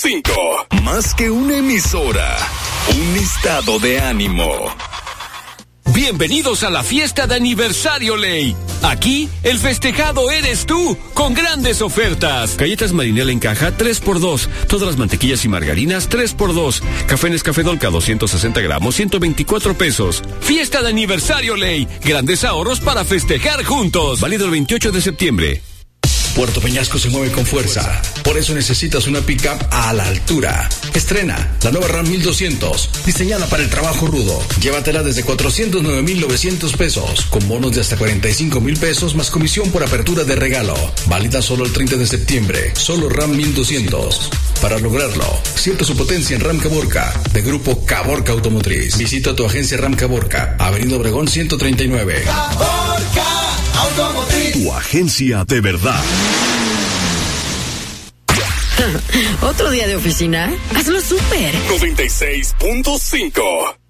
Más que una emisora, un estado de ánimo. Bienvenidos a la fiesta de aniversario Ley. Aquí, el festejado eres tú, con grandes ofertas. Galletas Marinela en caja, 3x2. Todas las mantequillas y margarinas, 3x2. Café Nescafé Dolca, 260 gramos, 124 pesos. Fiesta de aniversario Ley. Grandes ahorros para festejar juntos. Válido el 28 de septiembre. Puerto Peñasco se mueve con fuerza. Por eso necesitas una pick-up a la altura. Estrena la nueva Ram 1200, diseñada para el trabajo rudo. Llévatela desde 409,900 pesos, con bonos de hasta 45,000 pesos más comisión por apertura de regalo. Válida solo el 30 de septiembre. Solo Ram 1200. Para lograrlo, siente su potencia en Ram Caborca, de Grupo Caborca Automotriz. Visita tu agencia Ram Caborca, Avenida Obregón 139. Caborca Automotriz. Tu agencia de verdad. ¿Otro día de oficina? Hazlo súper. 96.5